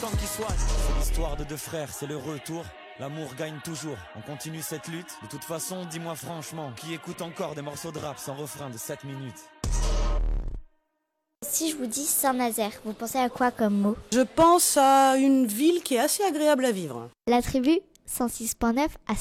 Tant qu'il soit, c'est l'histoire de deux frères, c'est le retour. L'amour gagne toujours, on continue cette lutte. De toute façon, dis-moi franchement, qui écoute encore des morceaux de rap sans refrain de 7 minutes? Si je vous dis Saint-Nazaire, vous pensez à quoi comme mot? Je pense à une ville qui est assez agréable à vivre. La tribu 106.9 à